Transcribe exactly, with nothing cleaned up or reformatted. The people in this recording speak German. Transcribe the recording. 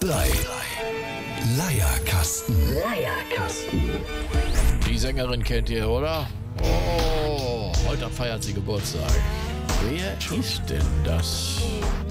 drei. Leierkasten. Leierkasten. Die Sängerin kennt ihr, oder? Oh, heute feiert sie Geburtstag. Wer ist denn das?